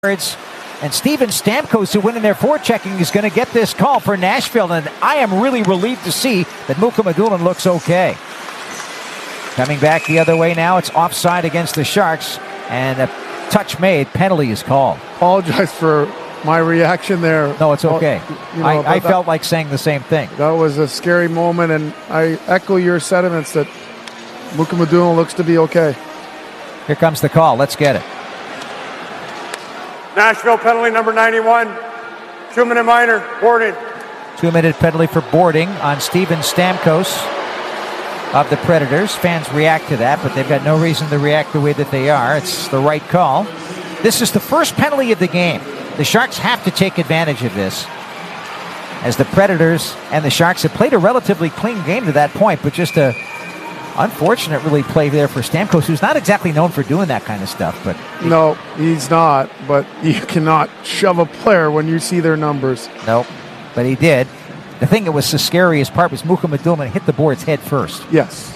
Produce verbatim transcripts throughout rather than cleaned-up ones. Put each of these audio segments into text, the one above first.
And Steven Stamkos, who went in there forechecking, is going to get this call for Nashville. And I am really relieved to see that Mukhamadullin looks okay. Coming back the other way now, it's offside against the Sharks. And a touch made, penalty is called. Apologize for my reaction there. No, it's okay. You know, I, I that, felt like saying the same thing. That was a scary moment, and I echo your sentiments that Mukhamadullin looks to be okay. Here comes the call. Let's get it. Nashville penalty number ninety-one, two-minute minor, boarding. Two-minute penalty for boarding on Steven Stamkos of the Predators. Fans react to that, but they've got no reason to react the way that they are. It's the right call. This is the first penalty of the game. The Sharks have to take advantage of this, as the Predators and the Sharks have played a relatively clean game to that point, but just a unfortunate really play there for Stamkos, who's not exactly known for doing that kind of stuff. But no, he's not. But you cannot shove a player when you see their numbers. No, but he did. The thing that was the scariest part was Mukhamadullin hit the boards head first. Yes.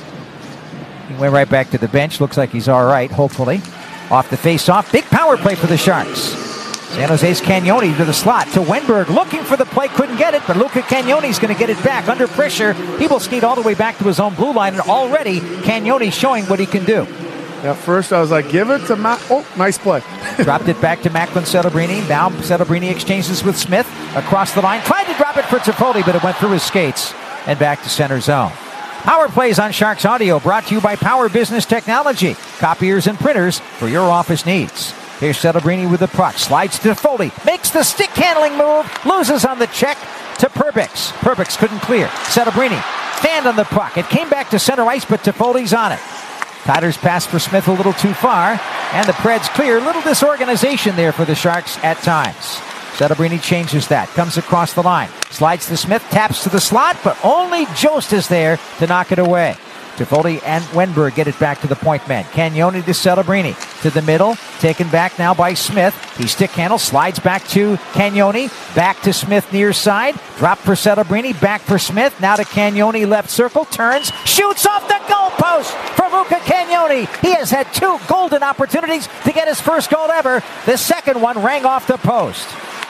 He went right back to the bench. Looks like he's all right, hopefully. Off the face-off. Big power play for the Sharks. San Jose's Cagnoni to the slot to Wenberg, looking for the play, couldn't get it, but Luca Cagnoni's going to get it back under pressure. He will skate all the way back to his own blue line, and already Cagnoni showing what he can do. At first I was like, give it to Matt. Oh, nice play. Dropped it back to Macklin Celebrini. Now Celebrini exchanges with Smith across the line. Tried to drop it for Toffoli, but it went through his skates and back to center zone. Power Plays on Sharks Audio, brought to you by Power Business Technology. Copiers and printers for your office needs. Here's Celebrini with the puck. Slides to Foley. Makes the stick handling move. Loses on the check to Perbix. Perbix couldn't clear. Celebrini fanned on the puck. It came back to center ice, but Toffoli's on it. Tyler's pass for Smith a little too far. And the Preds clear. Little disorganization there for the Sharks at times. Celebrini changes that. Comes across the line. Slides to Smith. Taps to the slot, but only Jost is there to knock it away. Toffoli and Wenberg get it back to the point man. Cagnoni to Celebrini. To the middle. Taken back now by Smith. He stick handle. Slides back to Cagnoni. Back to Smith near side. Drop for Celebrini. Back for Smith. Now to Cagnoni. Left circle. Turns. Shoots off the goalpost for Luca Cagnoni. He has had two golden opportunities to get his first goal ever. The second one rang off the post.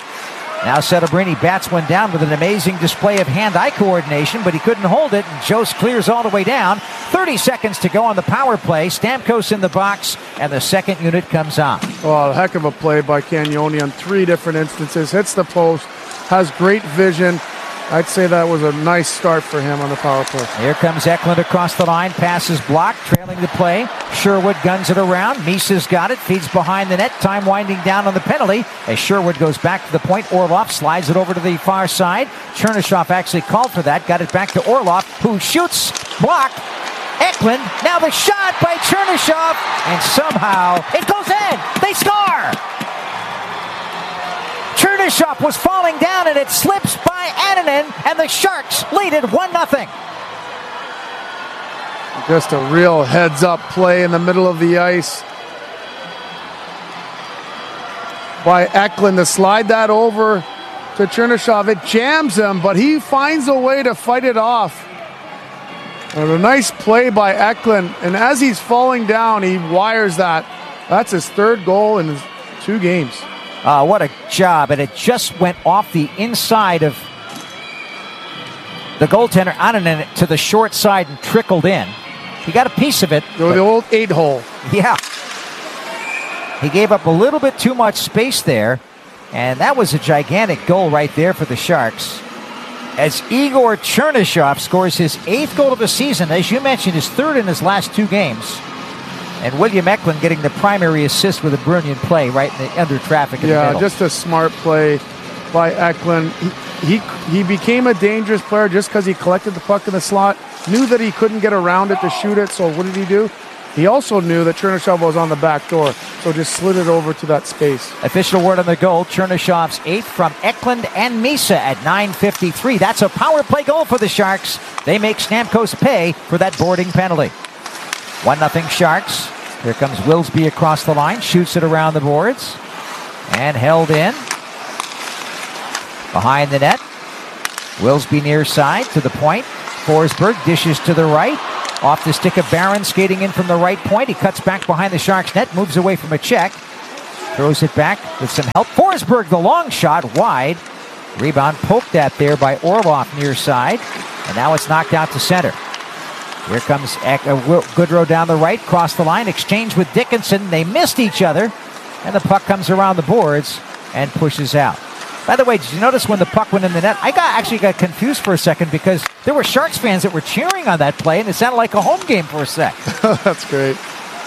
Now Celebrini bats one down with an amazing display of hand-eye coordination, but he couldn't hold it, and Jost clears all the way down. thirty seconds to go on the power play. Stamkos in the box, and the second unit comes on. Oh, a heck of a play by Cagnoni on three different instances. Hits the post, has great vision. I'd say that was a nice start for him on the power play. Here comes Eklund across the line. Passes blocked, trailing the play. Sherwood guns it around. Misa's got it. Feeds behind the net. Time winding down on the penalty as Sherwood goes back to the point. Orlov slides it over to the far side. Chernyshov actually called for that. Got it back to Orlov, who shoots. Blocked. Eklund. Now the shot by Chernyshov. And somehow it goes in. They score. Chernyshov was falling down, and it slips by Annunen, and the Sharks lead it one nothing. Just a real heads-up play in the middle of the ice by Eklund to slide that over to Chernyshov. It jams him, but he finds a way to fight it off. And a nice play by Eklund, and as he's falling down, he wires that. That's his third goal in his two games. Uh, what a job, and it just went off the inside of the goaltender Annunen to the short side and trickled in. He got a piece of it. The, the old eight hole. Yeah. He gave up a little bit too much space there, and that was a gigantic goal right there for the Sharks. As Igor Chernyshov scores his eighth goal of the season, as you mentioned, his third in his last two games. And William Eklund getting the primary assist with a brilliant play right in the under traffic in yeah, the middle. Just a smart play by Eklund. He, he, he became a dangerous player just because he collected the puck in the slot, knew that he couldn't get around it to shoot it, so what did he do? He also knew that Chernyshov was on the back door, so just slid it over to that space. Official word on the goal, Chernyshov's eighth from Eklund and Misa at nine fifty-three. That's a power play goal for the Sharks. They make Stamkos pay for that boarding penalty. one nothing Sharks. Here comes Wilsby across the line, shoots it around the boards, and held in. Behind the net, Wilsby near side to the point. Forsberg dishes to the right. Off the stick of Barron, skating in from the right point. He cuts back behind the Sharks net, moves away from a check. Throws it back with some help. Forsberg, the long shot, wide. Rebound poked at there by Orlov near side. And now it's knocked out to center. Here comes Goodrow down the right, cross the line, exchange with Dickinson. They missed each other, and the puck comes around the boards and pushes out. By the way, did you notice when the puck went in the net? I got actually got confused for a second because there were Sharks fans that were cheering on that play, and it sounded like a home game for a sec. That's great.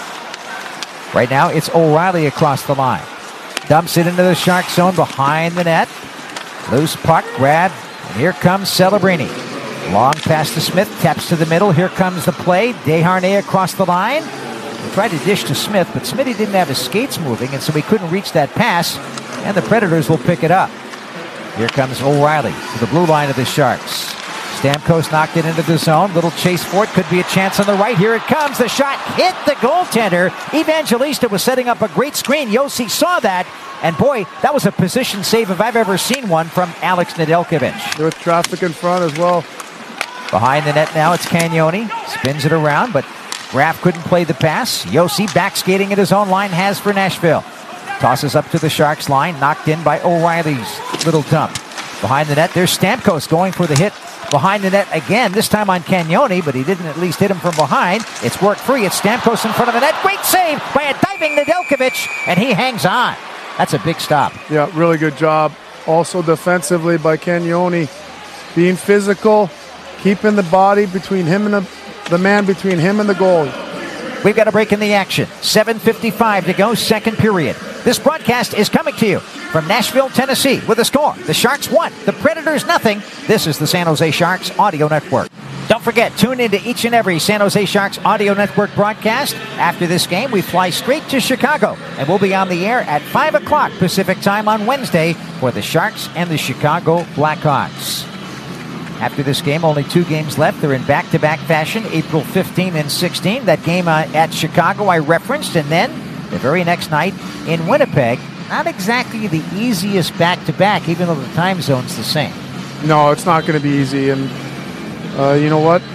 Right now, it's O'Reilly across the line. Dumps it into the Shark zone behind the net. Loose puck, grab, and here comes Celebrini. Long pass to Smith, taps to the middle. Here comes the play. Desharnais across the line. He tried to dish to Smith, but Smitty didn't have his skates moving, and so he couldn't reach that pass, and the Predators will pick it up. Here comes O'Reilly to the blue line of the Sharks. Stamkos knocked it into the zone. Little chase for it. Could be a chance on the right. Here it comes. The shot hit the goaltender. Evangelista was setting up a great screen. Josi saw that. And boy, that was a position save if I've ever seen one from Alex Nedeljkovic. With traffic in front as well. Behind the net now, it's Cagnoni. Spins it around, but Graf couldn't play the pass. Josi back skating at his own line, has for Nashville. Tosses up to the Sharks line, knocked in by O'Reilly's little dump. Behind the net, there's Stamkos going for the hit. Behind the net again, this time on Cagnoni, but he didn't at least hit him from behind. It's worked free. It's Stamkos in front of the net. Great save by a diving Nedeljkovic, and he hangs on. That's a big stop. Yeah, really good job. Also defensively by Cagnoni. Being physical, keeping the body between him and the, the man between him and the goal. We've got a break in the action. seven fifty-five to go, second period. This broadcast is coming to you from Nashville, Tennessee, with a score. The Sharks one, the Predators nothing. This is the San Jose Sharks Audio Network. Don't forget, tune into each and every San Jose Sharks Audio Network broadcast. After this game, we fly straight to Chicago, and we'll be on the air at five o'clock Pacific time on Wednesday for the Sharks and the Chicago Blackhawks. After this game, only two games left. They're in back-to-back fashion, April fifteenth and sixteenth. That game uh, at Chicago I referenced, and then the very next night in Winnipeg. Not exactly the easiest back-to-back, even though the time zone's the same. No, it's not going to be easy, and uh, you know what?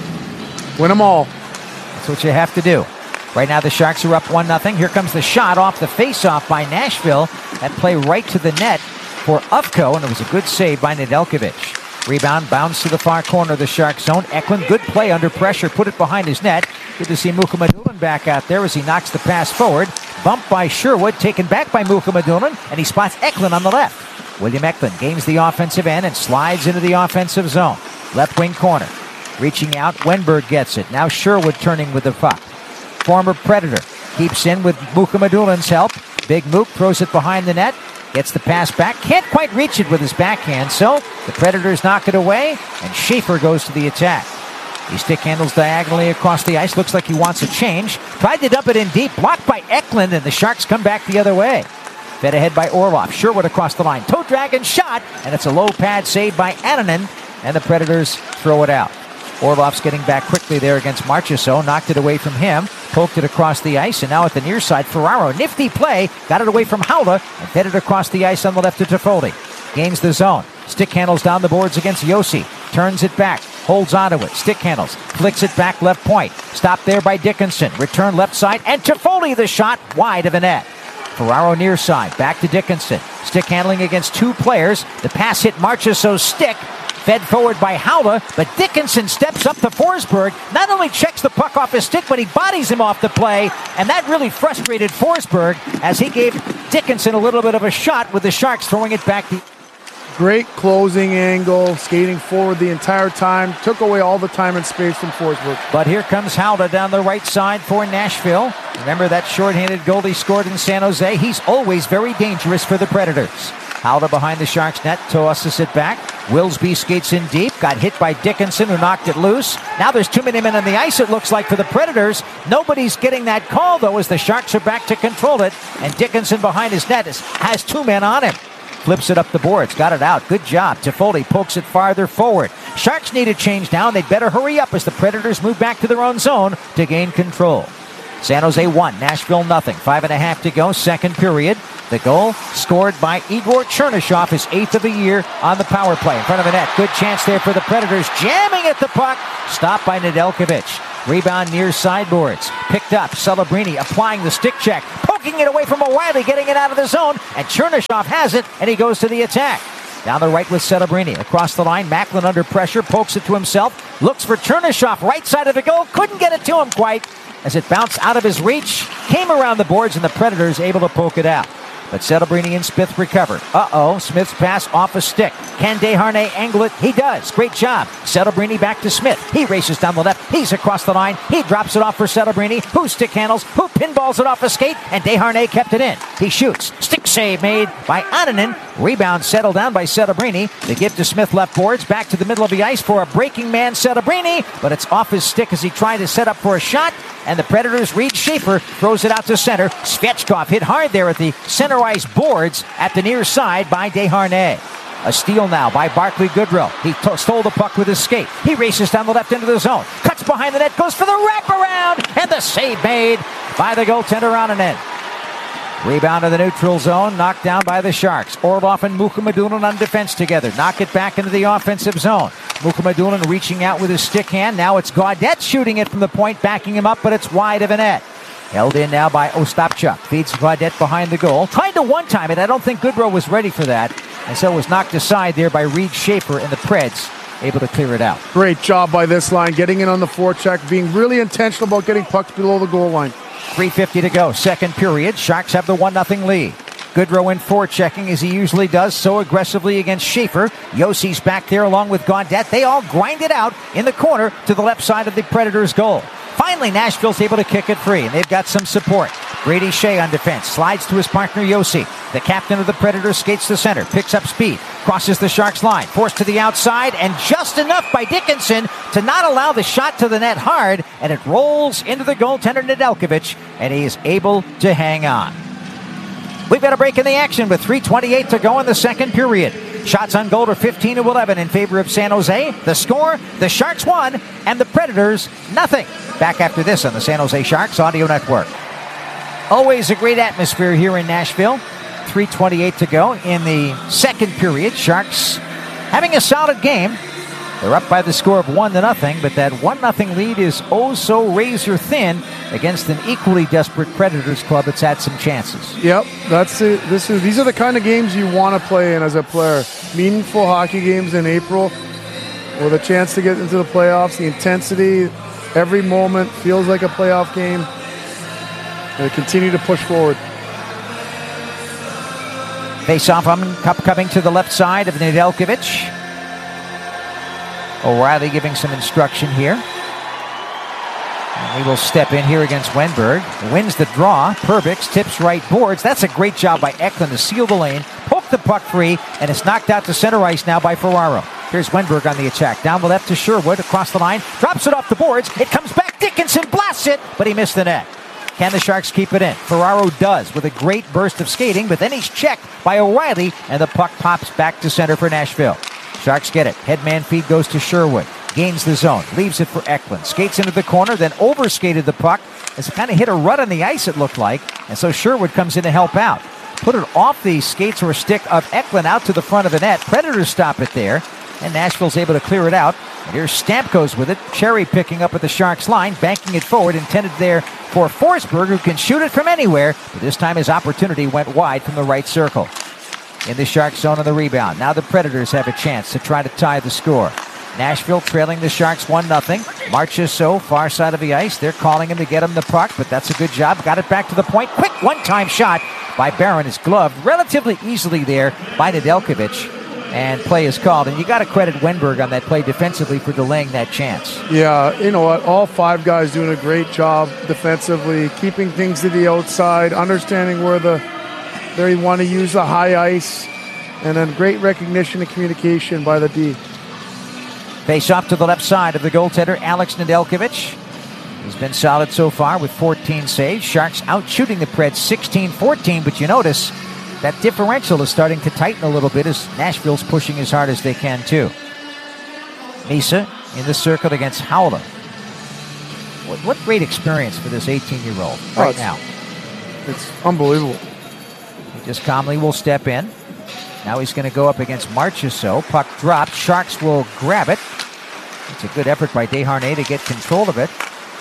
Win them all. That's what you have to do. Right now the Sharks are up one nothing. Here comes the shot off the face-off by Nashville. That play right to the net for Ufko, and it was a good save by Nedeljkovic. Rebound, bounce to the far corner of the Shark zone. Eklund, good play under pressure, put it behind his net. Good to see Mukhamadullin back out there as he knocks the pass forward. Bumped by Sherwood, taken back by Mukhamadullin, and he spots Eklund on the left. William Eklund gains the offensive end and slides into the offensive zone. Left wing corner. Reaching out, Wenberg gets it. Now Sherwood turning with the puck. Former Predator keeps in with Mukhamadullin's help. Big Mook throws it behind the net. Gets the pass back. Can't quite reach it with his backhand, so the Predators knock it away, and Schaefer goes to the attack. He stick handles diagonally across the ice. Looks like he wants a change. Tried to dump it in deep. Blocked by Eklund, and the Sharks come back the other way. Fed ahead by Orlov. Sherwood across the line. Toe drag and shot, and it's a low pad save by Annunen, and the Predators throw it out. Orlov's getting back quickly there against Marchessault. Knocked it away from him. Poked it across the ice, and now at the near side, Ferraro. Nifty play. Got it away from Haula and fed it across the ice on the left to Toffoli. Gains the zone. Stick handles down the boards against Josi. Turns it back. Holds onto it. Stick handles. Flicks it back left point. Stopped there by Dickinson. Return left side, and Toffoli the shot wide of the net. Ferraro near side. Back to Dickinson. Stick handling against two players. The pass hit Marchessault's stick. Fed forward by Haula, but Dickinson steps up to Forsberg. Not only checks the puck off his stick, but he bodies him off the play, and that really frustrated Forsberg as he gave Dickinson a little bit of a shot with the Sharks throwing it back. The Great closing angle, skating forward the entire time. Took away all the time and space from Forsberg. But here comes Haula down the right side for Nashville. Remember that shorthanded goal he scored in San Jose? He's always very dangerous for the Predators. Haula behind the Sharks net, tosses it back. Wilsby skates in deep, got hit by Dickinson, who knocked it loose. Now there's too many men on the ice, it looks like, for the Predators. Nobody's getting that call, though, as the Sharks are back to control it. And Dickinson behind his net is, has two men on him. Flips it up the boards, got it out. Good job. Toffoli pokes it farther forward. Sharks need a change down. They'd better hurry up as the Predators move back to their own zone to gain control. San Jose one, Nashville nothing. Five and a half to go, second period. The goal scored by Igor Chernyshov, his eighth of the year on the power play. In front of the net, good chance there for the Predators. Jamming at the puck, stopped by Nedeljkovic. Rebound near sideboards. Picked up, Celebrini applying the stick check. Poke poking it away from O'Reilly, getting it out of the zone, and Chernyshov has it, and he goes to the attack. Down the right with Celebrini. Across the line, Macklin under pressure, pokes it to himself, looks for Chernyshov, right side of the goal, couldn't get it to him quite, as it bounced out of his reach, came around the boards, and the Predators able to poke it out. But Celebrini and Smith recovered. Uh-oh, Smith's pass off a stick. Can Desharnais angle it? He does. Great job. Celebrini back to Smith. He races down the left. He's across the line. He drops it off for Celebrini, who stick handles, who pinballs it off a skate, and Desharnais kept it in. He shoots. Stick save made by Annunen. Rebound settled down by Celebrini. They give to Smith left boards. Back to the middle of the ice for a breaking man, Celebrini, but it's off his stick as he tried to set up for a shot. And the Predators' Reed Schaefer throws it out to center. Svechkov hit hard there at the center ice boards at the near side by Desharnais. A steal now by Barclay Goodrow. He t- stole the puck with his skate. He races down the left into the zone. Cuts behind the net, goes for the wraparound, and the save made by the goaltender Annunen. Rebound to the neutral zone, knocked down by the Sharks. Orlov and Mukhamadullin on defense together. Knock it back into the offensive zone. Mukhamadullin reaching out with his stick hand. Now it's Gaudette shooting it from the point, backing him up, but it's wide of a net. Held in now by Ostapchuk. Feeds Gaudette behind the goal. Tried to one-time it. I don't think Goodrow was ready for that. And so it was knocked aside there by Reed Schaefer, and the Preds able to clear it out. Great job by this line, getting in on the forecheck, being really intentional about getting pucks below the goal line. three fifty to go, second period. Sharks have the one nothing lead. Goodrow in forechecking as he usually does, so aggressively against Schaefer. Yossi's back there along with Gaudette. They all grind it out in the corner to the left side of the Predators' goal. Finally, Nashville's able to kick it free, and they've got some support. Brady Shea on defense, slides to his partner Josi. The captain of the Predators skates to center, picks up speed, crosses the Sharks line, forced to the outside, and just enough by Dickinson to not allow the shot to the net hard, and it rolls into the goaltender Nedeljkovic, and he is able to hang on. We've got a break in the action with three twenty-eight to go in the second period. Shots on goal are fifteen to eleven in favor of San Jose. The score, the Sharks won, and the Predators nothing. Back after this on the San Jose Sharks Audio Network. Always a great atmosphere here in Nashville. three twenty-eight to go in the second period. Sharks having a solid game. They're up by the score of one to nothing, but that one nothing lead is oh so razor thin against an equally desperate Predators club that's had some chances. Yep, that's it. This is these are the kind of games you want to play in as a player. Meaningful hockey games in April with a chance to get into the playoffs. The intensity, every moment feels like a playoff game. And they continue to push forward. Face-off on Cup coming to the left side of Nedeljkovic. O'Reilly giving some instruction here. And he will step in here against Wenberg. Wins the draw. Perbix tips right boards. That's a great job by Eklund to seal the lane, poke the puck free, and it's knocked out to center ice now by Ferraro. Here's Wenberg on the attack. Down the left to Sherwood, across the line, drops it off the boards. It comes back. Dickinson blasts it, but he missed the net. Can the Sharks keep it in? Ferraro does with a great burst of skating, but then he's checked by O'Reilly, and the puck pops back to center for Nashville. Sharks get it. Headman feed goes to Sherwood. Gains the zone. Leaves it for Eklund. Skates into the corner, then overskated the puck. It's kind of hit a rut on the ice, it looked like. And so Sherwood comes in to help out. Put it off the skates or stick of Eklund out to the front of the net. Predators stop it there. And Nashville's able to clear it out. And here's Stamkos with it. Cherry picking up at the Sharks line. Banking it forward. Intended there for Forsberg, who can shoot it from anywhere. But this time his opportunity went wide from the right circle. In the Sharks zone on the rebound. Now the Predators have a chance to try to tie the score. Nashville trailing the Sharks one nothing. Marchessault, far side of the ice. They're calling him to get him the puck, but that's a good job. Got it back to the point. Quick one-time shot by Barron is gloved relatively easily there by Nedeljkovic. And play is called. And you got to credit Wenberg on that play defensively for delaying that chance. Yeah, you know what? All five guys doing a great job defensively, keeping things to the outside, understanding where the they want to use the high ice, and then great recognition and communication by the D. Face off to the left side of the goaltender, Alex Nedeljkovic. He's been solid so far with fourteen saves. Sharks out shooting the Preds sixteen fourteen, but you notice that differential is starting to tighten a little bit as Nashville's pushing as hard as they can too. Misa in the circle against Howler. What, what great experience for this eighteen-year-old right oh, it's, now. It's unbelievable. He just calmly will step in. Now he's going to go up against Marchessault. Puck dropped. Sharks will grab it. It's a good effort by Desharnais to get control of it.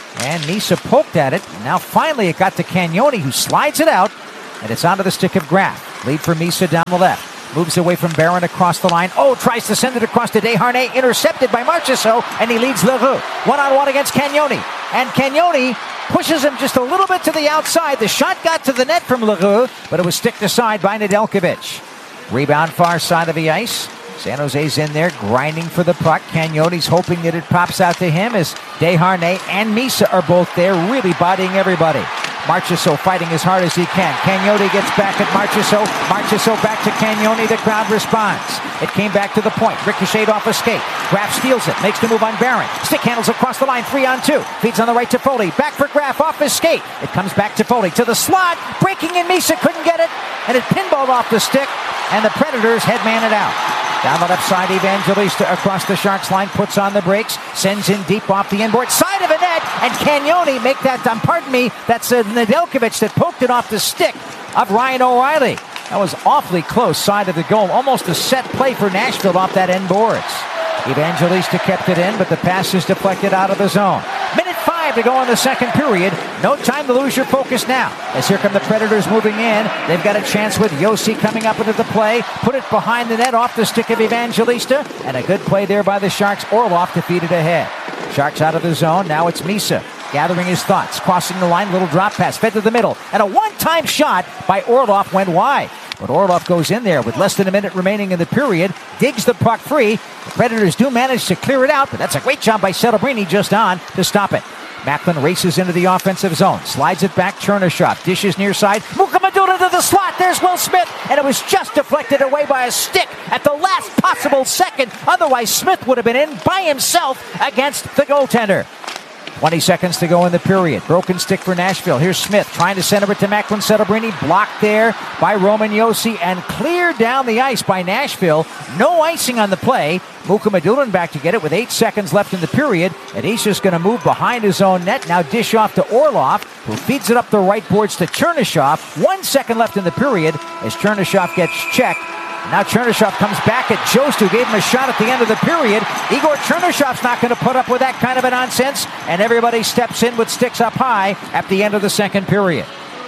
And Misa poked at it. And now finally it got to Cagnoni, who slides it out. And it's onto the stick of Graf. Lead for Misa down the left. Moves away from Barron across the line. Oh, tries to send it across to Desharnais. Intercepted by Marchessault. And he leads Leroux. One-on-one against Cagnoni. And Cagnoni pushes him just a little bit to the outside. The shot got to the net from Leroux, but it was sticked aside by Nedeljkovic. Rebound far side of the ice. San Jose's in there grinding for the puck. Cagnoni's hoping that it pops out to him as Desharnais and Misa are both there, really bodying everybody. Marchessault fighting as hard as he can. Cagnoni gets back at Marchessault. Marchessault back to Cagnoni. The crowd responds. It came back to the point. Ricocheted off a skate. Graf steals it. Makes the move on Barron. Stick handles across the line. Three on two. Feeds on the right to Foley. Back for Graf off his skate. It comes back to Foley. To the slot. Breaking in. Misa couldn't get it. And it pinballed off the stick. And the Predators headman it out. Down the left side, Evangelista across the Sharks line, puts on the brakes, sends in deep off the inboard, side of a net, and Cagnoni make that, um, pardon me, that's uh, Nedeljkovic that poked it off the stick of Ryan O'Reilly. That was awfully close, side of the goal, almost a set play for Nashville off that end boards. Evangelista kept it in, but the pass is deflected out of the zone. Minute five to go in the second period. No time to lose your focus now. As here come the Predators moving in. They've got a chance with Josi coming up into the play. Put it behind the net off the stick of Evangelista. And a good play there by the Sharks. Orlov to feed it ahead. Sharks out of the zone. Now it's Misa gathering his thoughts. Crossing the line. Little drop pass. Fed to the middle. And a one-time shot by Orlov went wide. But Orlov goes in there with less than a minute remaining in the period, digs the puck free. The Predators do manage to clear it out, but that's a great job by Celebrini just on to stop it. Macklin races into the offensive zone, slides it back, Chernyshov, dishes near side, Mukamadula to the slot, there's Will Smith, and it was just deflected away by a stick at the last possible second. Otherwise, Smith would have been in by himself against the goaltender. twenty seconds to go in the period. Broken stick for Nashville. Here's Smith trying to send it to Macklin Celebrini. Blocked there by Roman Josi and cleared down the ice by Nashville. No icing on the play. Mukamadulin back to get it with eight seconds left in the period. And he's just going to move behind his own net. Now dish off to Orlov, who feeds it up the right boards to Chernyshov. One second left in the period as Chernyshov gets checked. Now Chernyshov comes back at Jost, who gave him a shot at the end of the period. Igor Chernyshov's not going to put up with that kind of a nonsense, and everybody steps in with sticks up high at the end of the second period.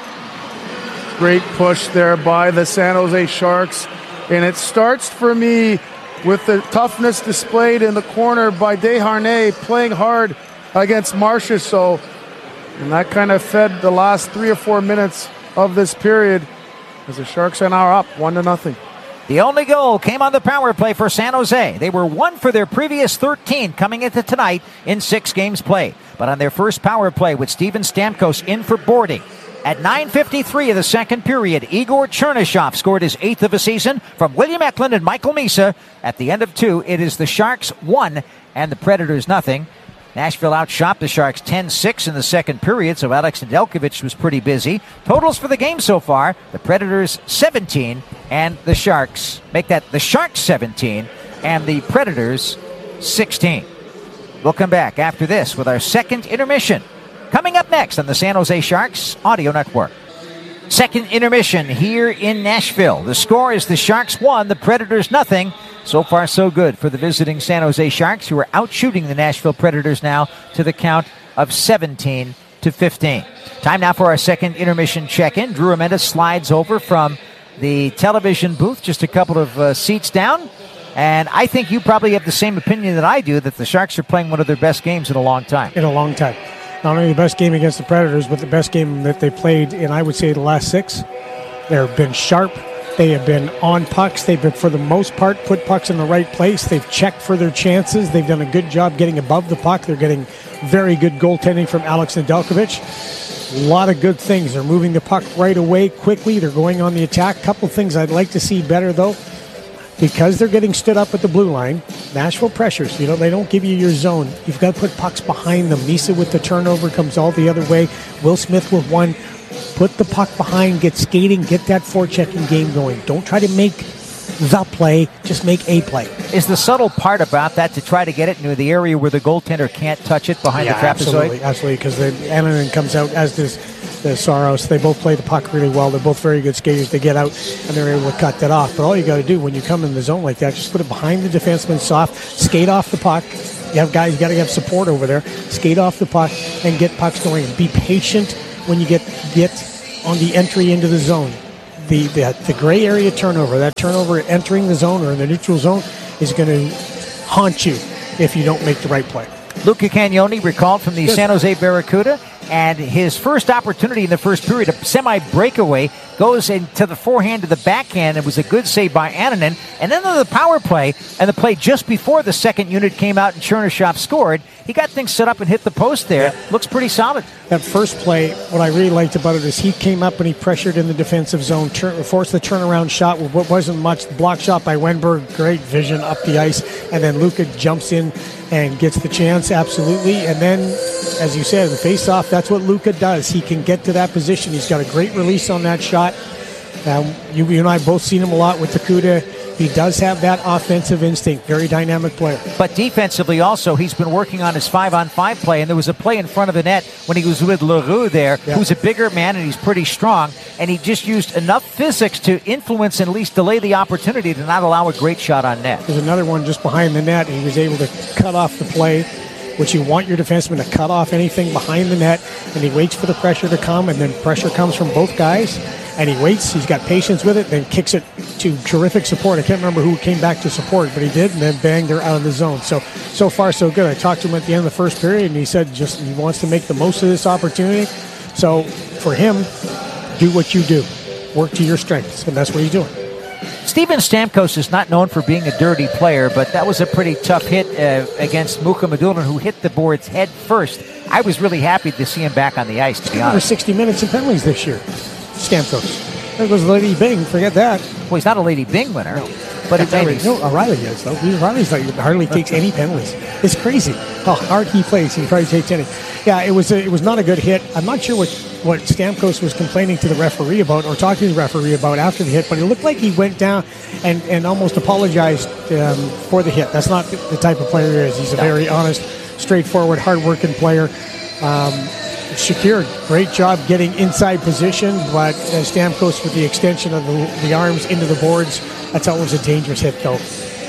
Great push there by the San Jose Sharks, and it starts for me with the toughness displayed in the corner by Desharnais, playing hard against Marchessault, and that kind of fed the last three or four minutes of this period as the Sharks are now up one to nothing. The only goal came on the power play for San Jose. They were one for their previous thirteen coming into tonight in six games played. But on their first power play with Steven Stamkos in for boarding, at nine fifty-three of the second period, Igor Chernyshov scored his eighth of the season from William Eklund and Michael Misa. At the end of two, it is the Sharks one and the Predators nothing. Nashville outshot the Sharks ten six in the second period, so Alex Nedeljkovic was pretty busy. Totals for the game so far, the Predators seventeen and the Sharks, make that the Sharks seventeen and the Predators sixteen. We'll come back after this with our second intermission. Coming up next on the San Jose Sharks Audio Network. Second intermission here in Nashville. The score is the Sharks one, the Predators nothing. So far, so good for the visiting San Jose Sharks, who are out shooting the Nashville Predators now to the count of seventeen to fifteen. Time now for our second intermission check-in. Drew Ramirez slides over from the television booth, just a couple of uh, seats down. And I think you probably have the same opinion that I do, that the Sharks are playing one of their best games in a long time. In a long time. Not only the best game against the Predators, but the best game that they played in, I would say, the last six. They've been sharp. They have been on pucks. They've been, for the most part, put pucks in the right place. They've checked for their chances. They've done a good job getting above the puck. They're getting very good goaltending from Alex Nedeljkovic. A lot of good things. They're moving the puck right away, quickly. They're going on the attack. A couple things I'd like to see better, though. Because they're getting stood up at the blue line, Nashville pressures. You know, they don't give you your zone. You've got to put pucks behind them. Misa with the turnover comes all the other way. Will Smith with one. Put the puck behind, get skating, get that forechecking game going. Don't try to make the play, just make a play. Is the subtle part about that to try to get it into the area where the goaltender can't touch it behind yeah, the trapezoid? Absolutely, absolutely, because Annunen comes out, as does the Saros. They both play the puck really well. They're both very good skaters. They get out and they're able to cut that off. But all you got to do when you come in the zone like that, just put it behind the defenseman soft, skate off the puck, You have guys, you got to have support over there. Skate off the puck and get pucks going. Be patient when you get get on the entry into the zone. The, the, the gray area turnover, that turnover entering the zone or in the neutral zone is going to haunt you if you don't make the right play. Luca Cagnoni recalled from the Good. San Jose Barracuda, and his first opportunity in the first period, a semi-breakaway, goes into the forehand to the backhand. It was a good save by Annunen. And then on the power play, and the play just before the second unit came out and Chernyshov scored, he got things set up and hit the post there. Yeah. Looks pretty solid. That first play, what I really liked about it is he came up and he pressured in the defensive zone, turn, forced the turnaround shot with what wasn't much. Block shot by Wenberg, great vision up the ice. And then Luca jumps in and gets the chance, absolutely. And then, as you said, the face-off, that's what Luca does. He can get to that position. He's got a great release on that shot. Um, you, you and I both seen him a lot with the Cuda. He does have that offensive instinct. Very dynamic player. But defensively also, he's been working on his five-on-five play, and there was a play in front of the net when he was with Leroux there, yeah. who's a bigger man, and he's pretty strong, and he just used enough physics to influence and at least delay the opportunity to not allow a great shot on net. There's another one just behind the net. He was able to cut off the play, which you want your defenseman to cut off anything behind the net, and he waits for the pressure to come, and then pressure comes from both guys, and he waits, he's got patience with it, then kicks it to terrific support. I can't remember who came back to support, but he did, and then bang, they're out of the zone. So, so far so good. I talked to him at the end of the first period, and he said just he wants to make the most of this opportunity. So for him, do what you do. Work to your strengths, and that's what he's doing. Steven Stamkos is not known for being a dirty player, but that was a pretty tough hit uh, against Muka Madulin, who hit the boards head first. I was really happy to see him back on the ice, to be honest. Over sixty minutes in penalties this year, Stamkos. There goes Lady Bing, forget that. Well, he's not a Lady Bing winner. No. But it O'Reilly, no, O'Reilly is, though. O'Reilly's like, hardly takes any penalties. It's crazy how hard he plays. He probably takes any. Yeah, it was a, it was not a good hit. I'm not sure what, what Stamkos was complaining to the referee about or talking to the referee about after the hit, but it looked like he went down and, and almost apologized um, for the hit. That's not the type of player he is. He's a no. very honest, straightforward, hard-working player. Um, Shakir, great job getting inside position, but uh, Stamkos with the extension of the, the arms into the boards, that's always a dangerous hit, though.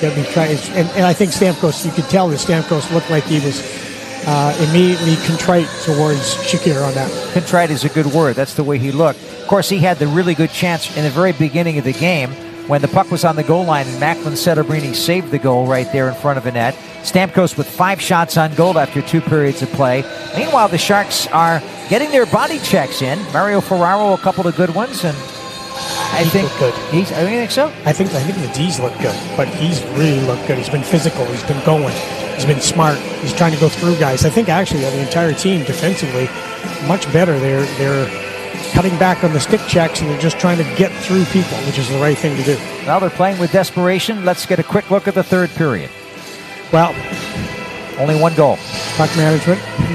And, and I think Stamkos, you could tell that Stamkos looked like he was uh, immediately contrite towards Shakir on that. Contrite is a good word. That's the way he looked. Of course, he had the really good chance in the very beginning of the game when the puck was on the goal line and Macklin Setterbrini saved the goal right there in front of the net. Stamkos with five shots on goal after two periods of play. Meanwhile, the Sharks are getting their body checks in. Mario Ferraro, a couple of good ones, and I he think good. he's. I mean, think so. I think I think the D's look good, but he's really looked good. He's been physical. He's been going. He's been smart. He's trying to go through guys. I think actually the entire team defensively much better. They're they're cutting back on the stick checks, and they're just trying to get through people, which is the right thing to do. Well, they're playing with desperation. Let's get a quick look at the third period. Well, only one goal. Puck management.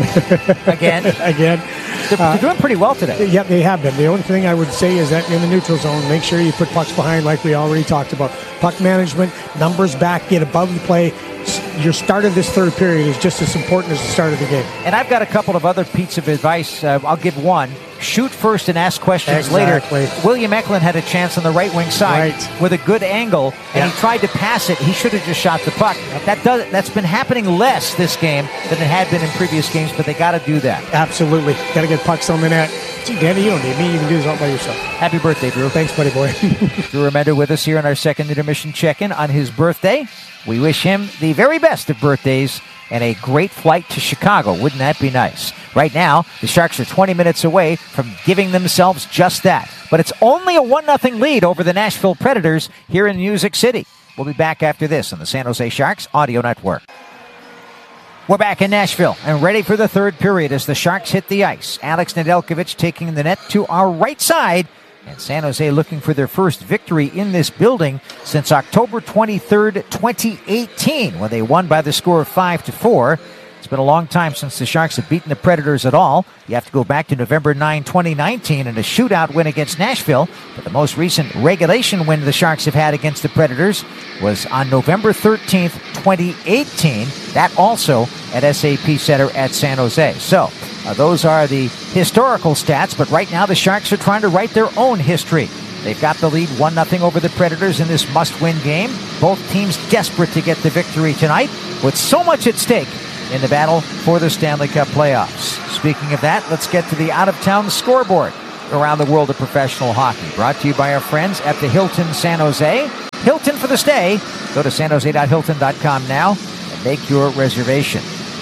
Again. Again. They're, they're doing pretty well today. Yeah, they have been. The only thing I would say is that in the neutral zone, make sure you put pucks behind like we already talked about. Puck management, numbers back, get above the play. Your start of this third period is just as important as the start of the game. And I've got a couple of other pieces of advice. Uh, I'll give one. Shoot first and ask questions exactly. later. William Eklund had a chance on the right wing side right. with a good angle, and yeah. he tried to pass it. He should have just shot the puck. That does, that's been happening less this game than it had been in previous games, but they got to do that. Absolutely. Got to get pucks on the net. Gee, Danny, you don't need me. You can do this all by yourself. Happy birthday, Drew. Thanks, buddy boy. Drew Remender with us here on our second intermission check-in on his birthday. We wish him the very best of birthdays and a great flight to Chicago. Wouldn't that be nice? Right now, the Sharks are twenty minutes away from giving themselves just that. But it's only a one nothing lead over the Nashville Predators here in Music City. We'll be back after this on the San Jose Sharks Audio Network. We're back in Nashville and ready for the third period as the Sharks hit the ice. Alex Nedeljkovic taking the net to our right side. And San Jose looking for their first victory in this building since October twenty-third, twenty eighteen, when they won by the score of five to four. It's been a long time since the Sharks have beaten the Predators at all. You have to go back to November ninth, twenty nineteen in a shootout win against Nashville. But the most recent regulation win the Sharks have had against the Predators was on November thirteenth, twenty eighteen. That also at S A P Center at San Jose. So uh, those are the historical stats, but right now the Sharks are trying to write their own history. They've got the lead one nothing over the Predators in this must-win game. Both teams desperate to get the victory tonight, with so much at stake in the battle for the Stanley Cup playoffs. Speaking of that, let's get to the out-of-town scoreboard around the world of professional hockey. Brought to you by our friends at the Hilton San Jose. Hilton for the stay. Go to san jose dot hilton dot com now and make your reservation.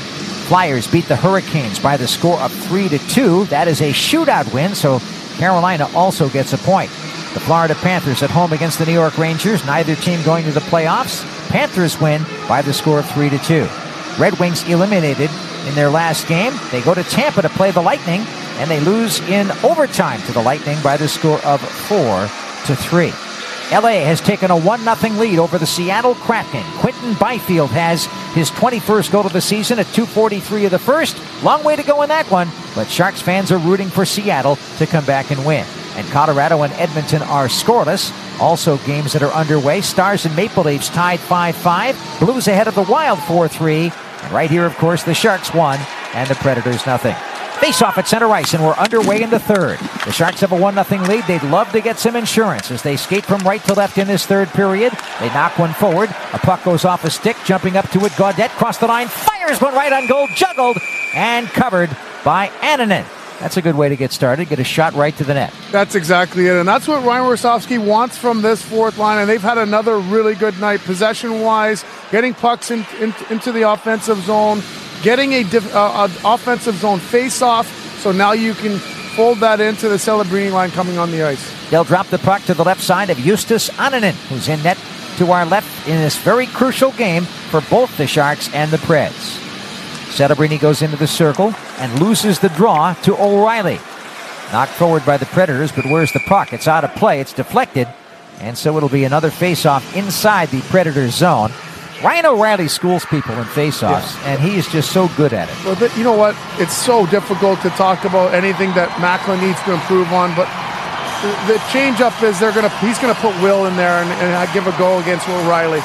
Flyers beat the Hurricanes by the score of three to two. That is a shootout win, so Carolina also gets a point. The Florida Panthers at home against the New York Rangers. Neither team going to the playoffs. Panthers win by the score of three to two. Red Wings eliminated in their last game. They go to Tampa to play the Lightning, and they lose in overtime to the Lightning by the score of four to three. L A has taken a one nothing lead over the Seattle Kraken. Quinton Byfield has his twenty-first goal of the season at two forty-three of the first. Long way to go in that one, but Sharks fans are rooting for Seattle to come back and win. And Colorado and Edmonton are scoreless. Also games that are underway. Stars and Maple Leafs tied five five. Blues ahead of the Wild four three. And right here, of course, the Sharks won and the Predators nothing. Face-off at center ice, and we're underway in the third. The Sharks have a one nothing lead. They'd love to get some insurance as they skate from right to left in this third period. They knock one forward. A puck goes off a stick. Jumping up to it, Gaudette crossed the line, fires one right on goal, juggled, and covered by Annunen. That's a good way to get started. Get a shot right to the net. That's exactly it. And that's what Ryan Warsofsky wants from this fourth line. And they've had another really good night possession-wise, getting pucks in, in, into the offensive zone, getting a diff, uh, offensive zone face-off. So now you can fold that into the Celebrini line coming on the ice. They'll drop the puck to the left side of Justus Annunen, who's in net to our left in this very crucial game for both the Sharks and the Preds. Celebrini goes into the circle and loses the draw to O'Reilly. Knocked forward by the Predators, but where's the puck? It's out of play. It's deflected, and so it'll be another face-off inside the Predators' zone. Ryan O'Reilly schools people in face-offs, yeah. and he is just so good at it. Well, but you know what? It's so difficult to talk about anything that Macklin needs to improve on, but the, the change-up is they're gonna he's going to put Will in there and, and give a go against O'Reilly.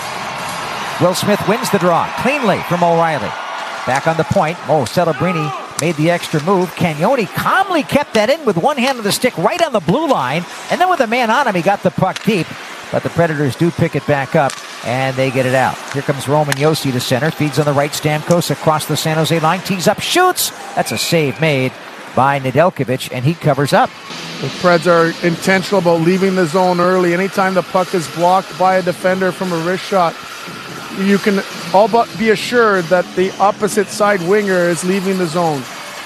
Will Smith wins the draw cleanly from O'Reilly. Back on the point, Mo Celebrini made the extra move. Cagnoni calmly kept that in with one hand on the stick right on the blue line. And then with a man on him, he got the puck deep. But the Predators do pick it back up, and they get it out. Here comes Roman Josi to center. Feeds on the right, Stamkos across the San Jose line. Tees up, shoots. That's a save made by Nedeljkovic, and he covers up. The Preds are intentional about leaving the zone early. Anytime the puck is blocked by a defender from a wrist shot, you can all but be assured that the opposite side winger is leaving the zone.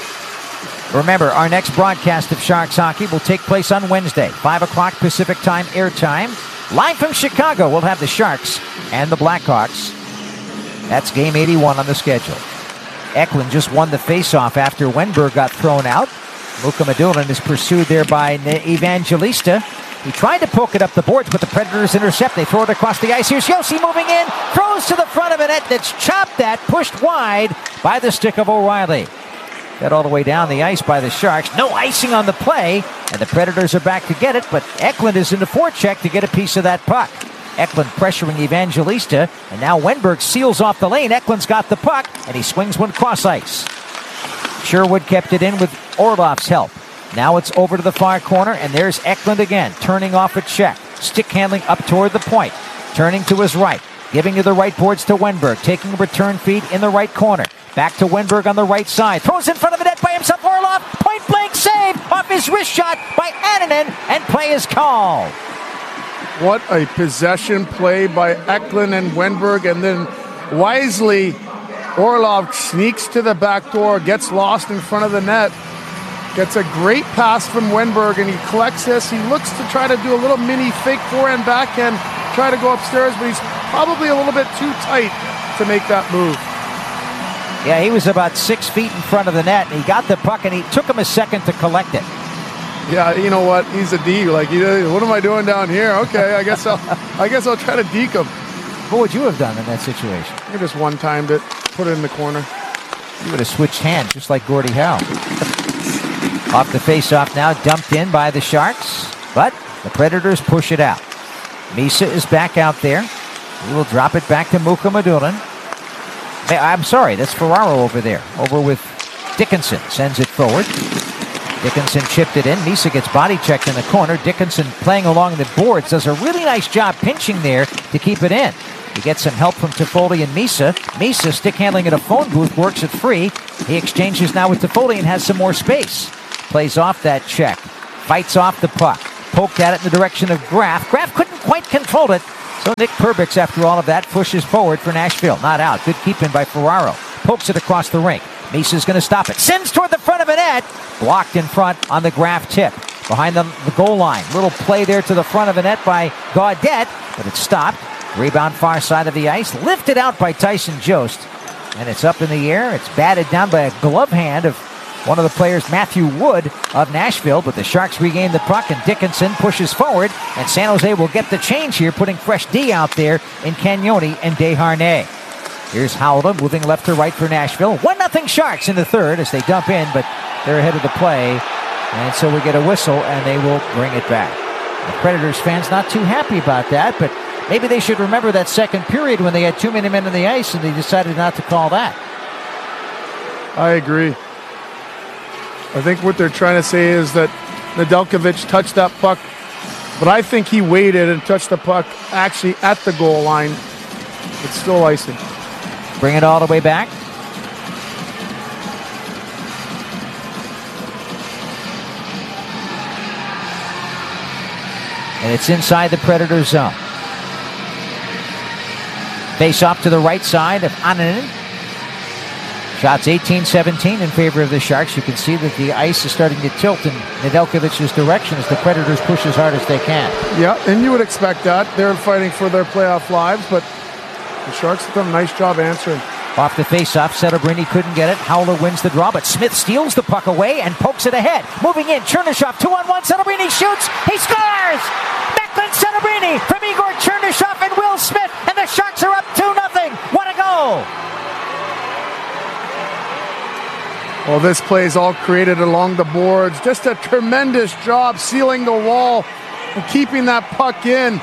Remember, our next broadcast of Sharks hockey will take place on Wednesday, five o'clock Pacific time airtime. Live from Chicago, we'll have the Sharks and the Blackhawks. That's game eighty-one on the schedule. Eklund just won the faceoff after Wenberg got thrown out. Mukhamadullin is pursued there by Evangelista. He tried to poke it up the boards, but the Predators intercept. They throw it across the ice. Here's Josi moving in. Throws to the front of a net that's chopped at, pushed wide by the stick of O'Reilly. Got all the way down the ice by the Sharks. No icing on the play, and the Predators are back to get it, but Eklund is in the forecheck to get a piece of that puck. Eklund pressuring Evangelista, and now Wenberg seals off the lane. Eklund's got the puck, and he swings one cross ice. Sherwood kept it in with Orlov's help. Now it's over to the far corner, and there's Eklund again, turning off a check. Stick handling up toward the point. Turning to his right. Giving to the right boards to Wenberg. Taking a return feed in the right corner. Back to Wenberg on the right side. Throws in front of the net by himself. Orlov. Point blank save off his wrist shot by Annunen, and play is called. What a possession play by Eklund and Wenberg, and then wisely Orlov sneaks to the back door, gets lost in front of the net. Gets a great pass from Wenberg, and he collects this. He looks to try to do a little mini fake forehand backhand, try to go upstairs, but he's probably a little bit too tight to make that move. Yeah, he was about six feet in front of the net, and he got the puck, and he took him a second to collect it. Yeah, you know what? He's a D. Like, what am I doing down here? Okay, I guess I'll, I guess I'll try to deke him. What would you have done in that situation? I just one-timed it, put it in the corner. You would have switched hands, just like Gordie Howe. Off the face-off now, dumped in by the Sharks, but the Predators push it out. Misa is back out there. He will drop it back to Mukhamadullin. I'm sorry, that's Ferraro over there, over with Dickinson. Sends it forward. Dickinson chipped it in. Misa gets body checked in the corner. Dickinson playing along the boards does a really nice job pinching there to keep it in. He gets some help from Toffoli and Misa. Misa, stick handling at a phone booth, works it free. He exchanges now with Toffoli and has some more space. Plays off that check. Fights off the puck. Poked at it in the direction of Graf. Graf couldn't quite control it. So Nick Perbix, after all of that, pushes forward for Nashville. Not out. Good keep-in by Ferraro. Pokes it across the rink. Misa's going to stop it. Sends toward the front of the net. Blocked in front on the Graf tip. Behind the, the goal line. Little play there to the front of the net by Gaudette, but it's stopped. Rebound far side of the ice. Lifted out by Tyson Jost. And it's up in the air. It's batted down by a glove hand of one of the players, Matthew Wood of Nashville. But the Sharks regain the puck, and Dickinson pushes forward. And San Jose will get the change here, putting fresh D out there in Cagnoni and Desharnais. Here's Howland moving left to right for Nashville. one nothing Sharks in the third as they dump in, but they're ahead of the play. And so we get a whistle, and they will bring it back. The Predators fans not too happy about that, but maybe they should remember that second period when they had too many men on the ice, and they decided not to call that. I agree. I think what they're trying to say is that Nedeljkovic touched that puck, but I think he waited and touched the puck actually at the goal line. It's still icing. Bring it all the way back. And it's inside the Predator zone. Face off to the right side of Annunen. Shots eighteen seventeen in favor of the Sharks. You can see that the ice is starting to tilt in Nedeljkovic's direction as the Predators push as hard as they can. Yeah, and you would expect that. They're fighting for their playoff lives, but the Sharks have done a nice job answering. Off the face-off, Celebrini couldn't get it. Howler wins the draw, but Smith steals the puck away and pokes it ahead. Moving in, Chernyshov, two-on-one, Celebrini shoots, he scores! Macklin Celebrini from Igor Chernyshov and Will Smith, and the Sharks are up two nothing. What a goal! Well, this play is all created along the boards. Just a tremendous job sealing the wall and keeping that puck in.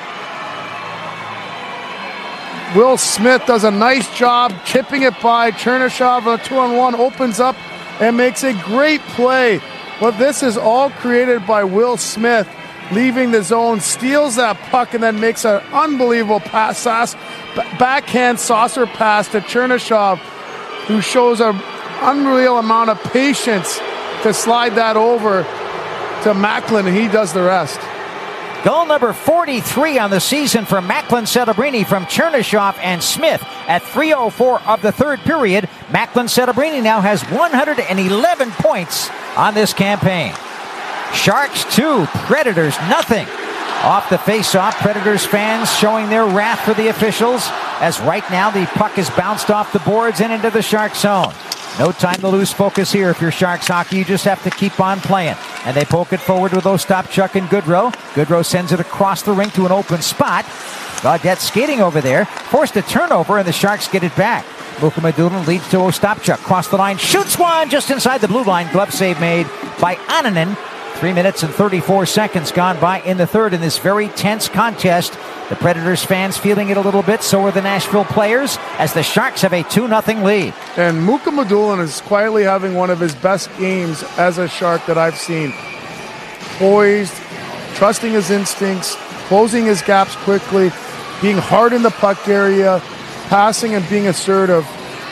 Will Smith does a nice job chipping it by. Chernyshov, a two-on-one, opens up and makes a great play. But this is all created by Will Smith, leaving the zone, steals that puck, and then makes an unbelievable pass, backhand saucer pass to Chernyshov, who shows an unreal amount of patience to slide that over to Macklin, and he does the rest. Goal number forty-three on the season for Macklin Celebrini from Chernyshov and Smith at three oh four of the third period. Macklin Celebrini now has one hundred eleven points on this campaign. Sharks two, Predators nothing. Off the face-off, Predators fans showing their wrath for the officials as right now the puck is bounced off the boards and into the Shark zone. No time to lose focus here if you're Sharks hockey. You just have to keep on playing. And they poke it forward with Ostapchuk and Goodrow. Goodrow sends it across the rink to an open spot. Gaudette skating over there. Forced a turnover, and the Sharks get it back. Mukhamadullin leads to Ostapchuk. Cross the line. Shoots one just inside the blue line. Glove save made by Annunen. Three minutes and thirty-four seconds gone by in the third in this very tense contest. The Predators fans feeling it a little bit, so are the Nashville players, as the Sharks have a two nothing lead. And Mukhamadullin is quietly having one of his best games as a Shark that I've seen. Poised, trusting his instincts, closing his gaps quickly, being hard in the puck area, passing and being assertive.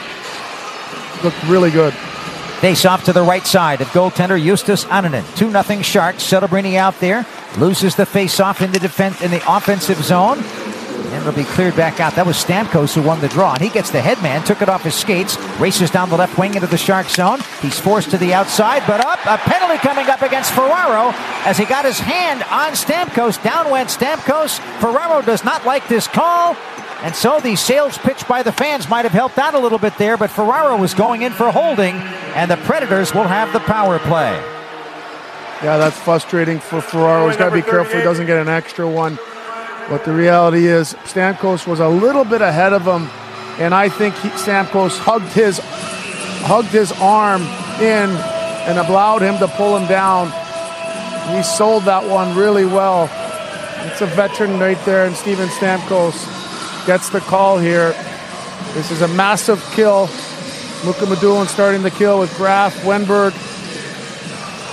Looked really good. Face off to the right side of goaltender Justus Annunen. two nothing Sharks. Celebrini out there. Loses the face-off in the defense in the offensive zone. And it'll be cleared back out. That was Stamkos who won the draw. And he gets the headman, took it off his skates, races down the left wing into the Shark zone. He's forced to the outside, but up. A penalty coming up against Ferraro as he got his hand on Stamkos. Down went Stamkos. Ferraro does not like this call. And so the sales pitch by the fans might have helped out a little bit there, but Ferraro was going in for holding, and the Predators will have the power play. Yeah, that's frustrating for Ferraro. He's got to be careful he doesn't get an extra one. But the reality is Stamkos was a little bit ahead of him, and I think he, Stamkos hugged his, hugged his arm in and allowed him to pull him down. He sold that one really well. It's a veteran right there, and Steven Stamkos gets the call here. This is a massive kill. Mukhamadullin starting the kill with Graf, Wenberg.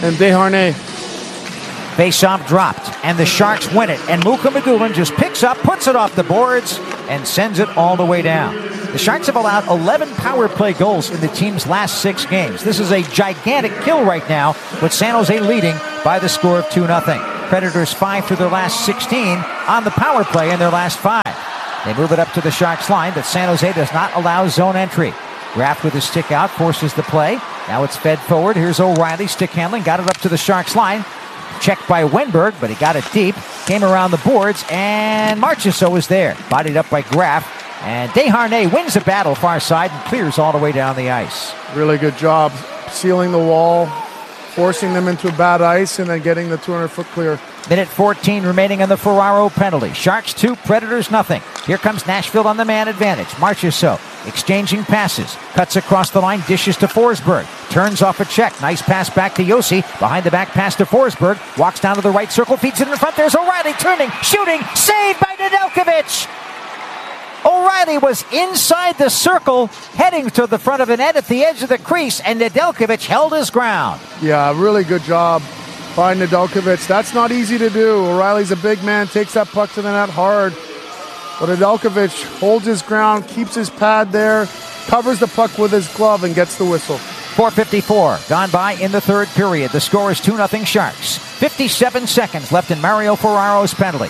and Desharnais. Face-off dropped, and the Sharks win it. And Muka Medulin just picks up, puts it off the boards, and sends it all the way down. The Sharks have allowed eleven power play goals in the team's last six games. This is a gigantic kill right now, with San Jose leading by the score of two nothing. Predators five through their last sixteen on the power play in their last five. They move it up to the Sharks line, but San Jose does not allow zone entry. Graff with his stick out forces the play. Now it's fed forward. Here's O'Reilly, stick handling, got it up to the Sharks line. Checked by Wenberg, but he got it deep. Came around the boards, and Marchessault is there. Bodied up by Graff. And Desharnais wins the battle far side and clears all the way down the ice. Really good job sealing the wall, forcing them into bad ice, and then getting the two hundred foot clear. Minute fourteen remaining on the Ferraro penalty. Sharks two, Predators nothing. Here comes Nashville on the man advantage. Marchessault exchanging passes. Cuts across the line, dishes to Forsberg. Turns off a check. Nice pass back to Josi. Behind the back pass to Forsberg. Walks down to the right circle, feeds it in front. There's O'Reilly turning, shooting, saved by Nedeljkovic. O'Reilly was inside the circle, heading to the front of the net at the edge of the crease, and Nedeljkovic held his ground. Yeah, really good job by Nedeljkovic. That's not easy to do. O'Reilly's a big man, takes that puck to the net hard. But Nedeljkovic holds his ground, keeps his pad there, covers the puck with his glove, and gets the whistle. four fifty-four gone by in the third period. The score is two nothing Sharks. fifty-seven seconds left in Mario Ferraro's penalty.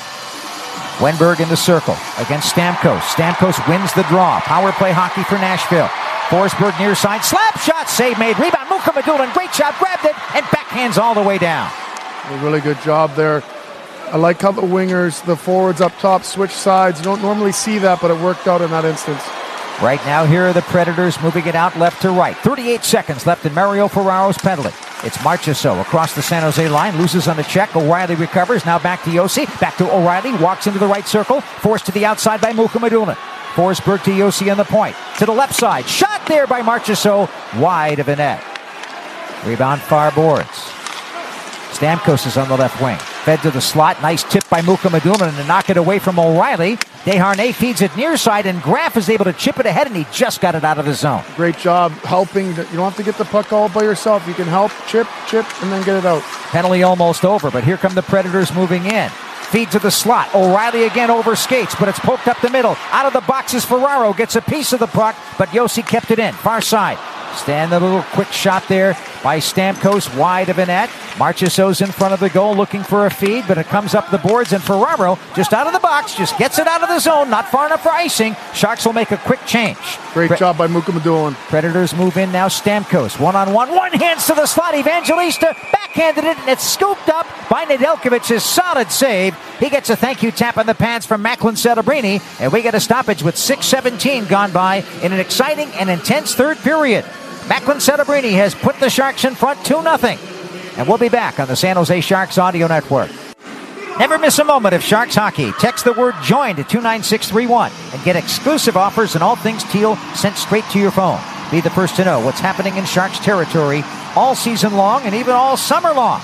Wenberg in the circle against Stamkos. Stamkos wins the draw. Power play hockey for Nashville. Forsberg near side. Slap shot. Save made. Rebound. Muka Medulin. Great shot. Grabbed it and backhands all the way down. A really good job there. I like how the wingers, the forwards up top, switch sides. You don't normally see that, but it worked out in that instance. Right now, here are the Predators moving it out left to right. thirty-eight seconds left in Mario Ferraro's penalty. It's Marchessault across the San Jose line, loses on the check. O'Reilly recovers. Now back to Josi. Back to O'Reilly. Walks into the right circle. Forced to the outside by Muka Medulin. Forsberg to Josi on the point. To the left side. Shot there by Marchessault. Wide of the net. Rebound far boards. Stamkos is on the left wing. Fed to the slot. Nice tip by Muka Medulin to knock it away from O'Reilly. Desharnais feeds it near side, and Graff is able to chip it ahead, and he just got it out of the zone. Great job helping. You don't have to get the puck all by yourself. You can help, chip, chip, and then get it out. Penalty almost over, but here come the Predators moving in. Feed to the slot. O'Reilly again over skates, but it's poked up the middle. Out of the boxes, Ferraro gets a piece of the puck, but Josi kept it in. Far side. Stand a little quick shot there by Stamkos, wide of a net. Marchessault's in front of the goal looking for a feed, but it comes up the boards, and Ferraro just out of the box, just gets it out of the zone, not far enough for icing. Sharks will make a quick change. Great Pre- job by Muka Medulin. Predators move in now. Stamkos, one-on-one, one hands to the slot. Evangelista backhanded it, and it's scooped up by Nedeljkovic's solid save. He gets a thank you tap on the pads from Macklin Celebrini, and we get a stoppage with six seventeen gone by in an exciting and intense third period. Macklin Celebrini has put the Sharks in front two nothing. And we'll be back on the San Jose Sharks Audio Network. Never miss a moment of Sharks hockey. Text the word JOIN to two nine six three one and get exclusive offers and all things teal sent straight to your phone. Be the first to know what's happening in Sharks territory all season long and even all summer long.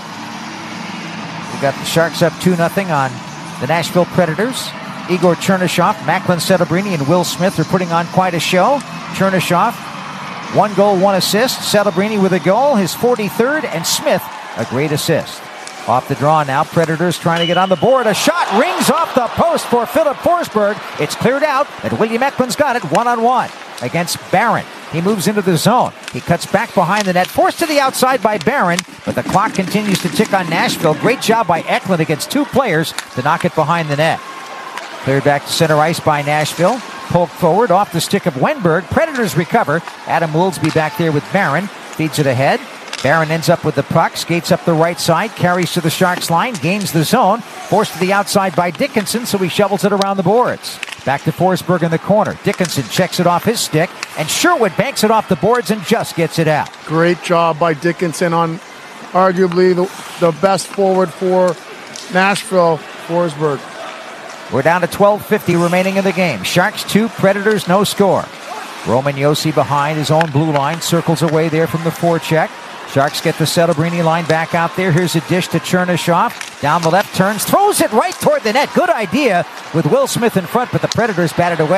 We got the Sharks up two nothing on the Nashville Predators. Igor Chernyshov, Macklin Celebrini, and Will Smith are putting on quite a show. Chernyshov, one goal, one assist. Celebrini with a goal, his forty-third, and Smith, a great assist. Off the draw now, Predators trying to get on the board. A shot rings off the post for Philip Forsberg. It's cleared out, and William Eklund's got it one-on-one against Barron. He moves into the zone. He cuts back behind the net, forced to the outside by Barron, but the clock continues to tick on Nashville. Great job by Eklund against two players to knock it behind the net. Cleared back to center ice by Nashville. Poked forward off the stick of Wenberg. Predators recover. Adam Woolsby back there with Barron. Feeds it ahead. Barron ends up with the puck. Skates up the right side. Carries to the Sharks line. Gains the zone. Forced to the outside by Dickinson, so he shovels it around the boards. Back to Forsberg in the corner. Dickinson checks it off his stick. And Sherwood banks it off the boards and just gets it out. Great job by Dickinson on arguably the, the best forward for Nashville, Forsberg. We're down to twelve fifty remaining in the game. Sharks two, Predators no score. Roman Josi behind his own blue line, circles away there from the forecheck. Sharks get the Celebrini line back out there. Here's a dish to Chernyshov. Down the left, turns, throws it right toward the net. Good idea with Will Smith in front, but the Predators bat it away.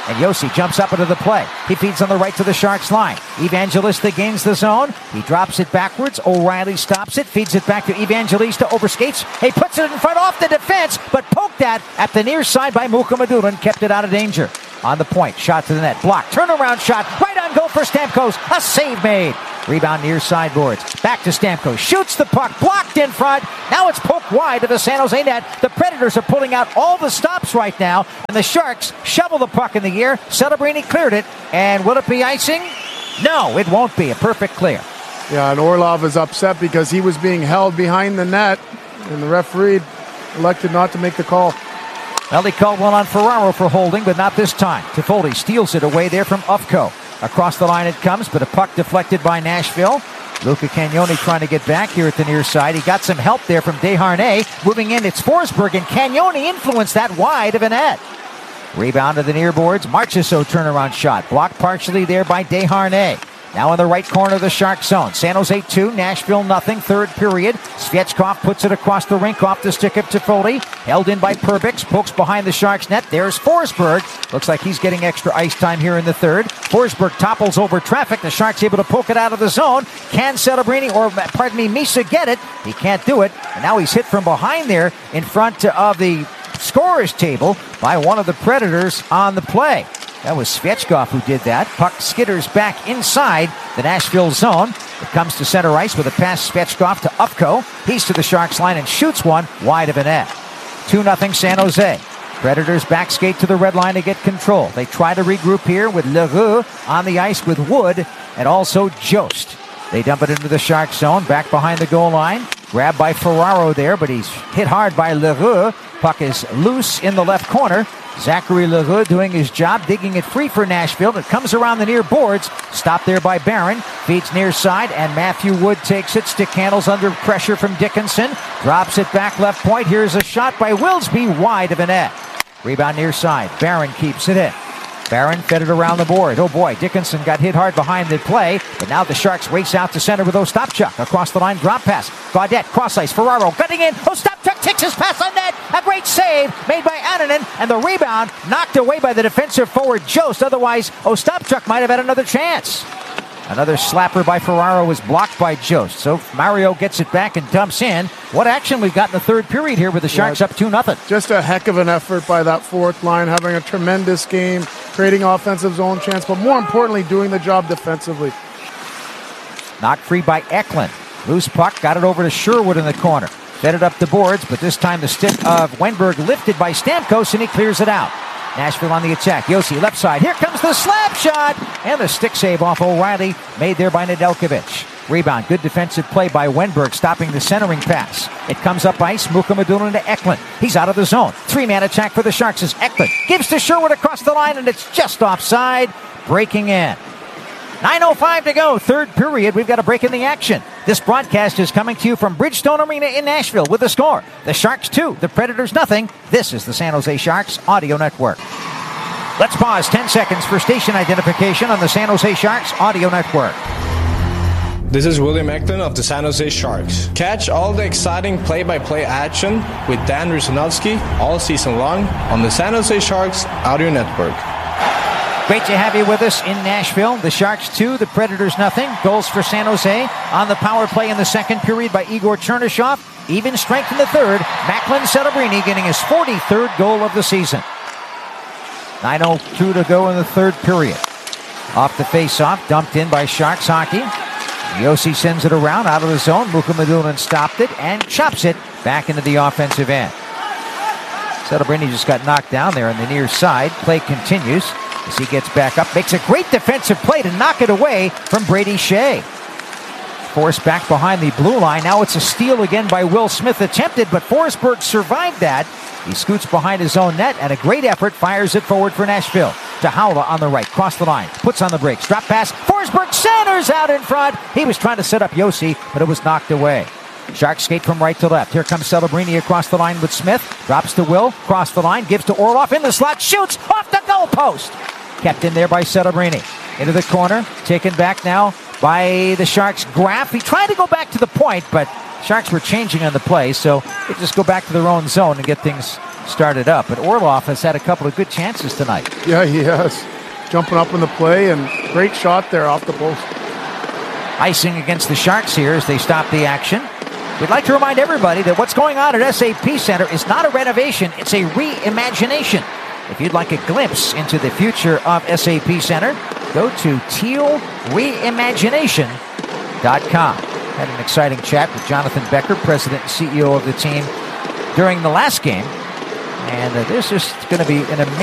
And Yossi jumps up into the play. He feeds on the right to the Sharks line. Evangelista gains the zone. He drops it backwards. O'Reilly stops it. Feeds it back to Evangelista over skates. He puts it in front off the defense, but poked at at the near side by Mukhamadullin. Kept it out of danger. On the point. Shot to the net. Blocked. Turnaround shot. Right on goal for Stamkos. A save made. Rebound near sideboards. Back to Stamkos. Shoots the puck. Blocked in front. Now it's poked wide to the San Jose net. The Predators are pulling out all the stops right now. And the Sharks shovel the puck in the air. Celebrini cleared it. And will it be icing? No, it won't be. A perfect clear. Yeah, and Orlov is upset because he was being held behind the net. And the referee elected not to make the call. Well, he called one on Ferraro for holding, but not this time. Toffoli steals it away there from Ufko. Across the line it comes, but a puck deflected by Nashville. Luca Cagnoni trying to get back here at the near side. He got some help there from Desharnais. Moving in, it's Forsberg, and Cagnoni influenced that wide of a net. Rebound to the near boards. Marchessault turnaround shot. Blocked partially there by Desharnais. Now in the right corner of the Shark zone. San Jose two, Nashville nothing. Third period. Svechkov puts it across the rink off the stick of Toffoli. Held in by Perbix. Pokes behind the Sharks net. There's Forsberg. Looks like he's getting extra ice time here in the third. Forsberg topples over traffic. The Sharks able to poke it out of the zone. Can Celebrini, or pardon me, Misa get it? He can't do it. And now he's hit from behind there in front of the scorer's table by one of the Predators on the play. That was Svechkov who did that. Puck skitters back inside the Nashville zone. It comes to center ice with a pass Svechkov to Ufko. He's to the Sharks line and shoots one wide of a net. two nothing San Jose. Predators back skate to the red line to get control. They try to regroup here with Leroux on the ice with Wood and also Jost. They dump it into the Sharks zone, back behind the goal line. Grabbed by Ferraro there, but he's hit hard by Leroux. Puck is loose in the left corner. Zachary Leroux doing his job, digging it free for Nashville. It comes around the near boards. Stopped there by Barron. Feeds near side, and Matthew Wood takes it. Stick handles under pressure from Dickinson. Drops it back left point. Here's a shot by Wilsby, wide of a net. Rebound near side. Barron keeps it in. Barron fed it around the board. Oh boy, Dickinson got hit hard behind the play, but now the Sharks race out to center with Ostapchuk. Across the line, drop pass. Gaudette, cross ice, Ferraro cutting in. Ostapchuk takes his pass on net. A great save made by Annunen, and the rebound knocked away by the defensive forward Jost. Otherwise, Ostapchuk might have had another chance. Another slapper by Ferraro was blocked by Jost. So Mario gets it back and dumps in. What action we've got in the third period here with the Sharks yeah, up two nothing. Just a heck of an effort by that fourth line, having a tremendous game, creating offensive zone chance, but more importantly, doing the job defensively. Knocked free by Eklund. Loose puck, got it over to Sherwood in the corner. Fed it up the boards, but this time the stick of Wenberg lifted by Stamkos, and he clears it out. Nashville on the attack. Yossi left side. Here comes the slap shot. And the stick save off O'Reilly made there by Nedeljkovic. Rebound. Good defensive play by Wenberg, stopping the centering pass. It comes up ice. Mukhamadullin to Eklund. He's out of the zone. Three-man attack for the Sharks as Eklund gives to Sherwood across the line, and it's just offside. Breaking in. nine oh five to go. Third period. We've got a break in the action. This broadcast is coming to you from Bridgestone Arena in Nashville with the score. The Sharks two, the Predators nothing. This is the San Jose Sharks Audio Network. Let's pause ten seconds for station identification on the San Jose Sharks Audio Network. This is William Eklund of the San Jose Sharks. Catch all the exciting play-by-play action with Dan Rusanowski all season long on the San Jose Sharks Audio Network. Great to have you with us in Nashville. The Sharks two, the Predators nothing. Goals for San Jose on the power play in the second period by Igor Chernyshov. Even strength in the third. Macklin Celebrini getting his forty-third goal of the season. nine oh two to go in the third period. Off the face-off, dumped in by Sharks hockey. Yossi sends it around out of the zone. Mukhamadullin stopped it and chops it back into the offensive end. Celebrini just got knocked down there on the near side. Play continues as he gets back up. Makes a great defensive play to knock it away from Brady Shea. Forced back behind the blue line. Now it's a steal again by Will Smith attempted, but Forsberg survived that. He scoots behind his own net, and a great effort fires it forward for Nashville. To Haula on the right, cross the line, puts on the brakes, drop pass. Forsberg centers out in front. He was trying to set up Yossi, but it was knocked away. Sharks skate from right to left. Here comes Celebrini across the line with Smith. Drops to Will, cross the line, gives to Orlov in the slot, shoots off the goalpost. Kept in there by Celebrini. Into the corner, taken back now by the Sharks' Graf. He tried to go back to the point, but Sharks were changing on the play, so they just go back to their own zone and get things started up. But Orlov has had a couple of good chances tonight. Yeah, he has. Jumping up in the play, and great shot there off the post. Icing against the Sharks here as they stop the action. We'd like to remind everybody that what's going on at S A P Center is not a renovation, it's a reimagination. If you'd like a glimpse into the future of S A P Center, go to teal reimagination dot com. Had an exciting chat with Jonathan Becker, president and C E O of the team, during the last game. And uh, this is going to be an amazing